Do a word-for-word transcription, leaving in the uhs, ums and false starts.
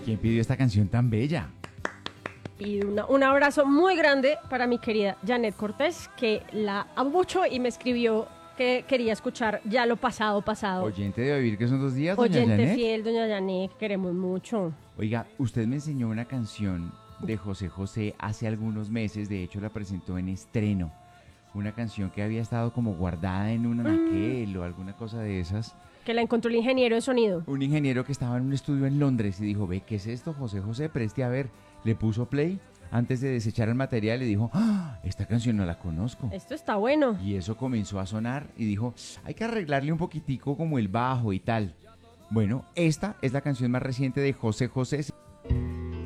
¿Quién pidió esta canción tan bella? Y una, un abrazo muy grande para mi querida Janet Cortés, que la amo mucho y me escribió que quería escuchar ya lo pasado, pasado. Oyente de Vivir que son dos días, doña Oyente Janet. fiel, doña Janet, queremos mucho. Oiga, usted me enseñó una canción de José José hace algunos meses, de hecho la presentó en estreno. Una canción que había estado como guardada en un anaquel mm. o alguna cosa de esas. Que la encontró el ingeniero de sonido. Un ingeniero que estaba en un estudio en Londres y dijo, ve, ¿qué es esto, José José? Preste a ver. Le puso play antes de desechar el material y dijo, ¡ah! Esta canción no la conozco. Esto está bueno. Y eso comenzó a sonar y dijo, hay que arreglarle un poquitico como el bajo y tal. Bueno, esta es la canción más reciente de José José.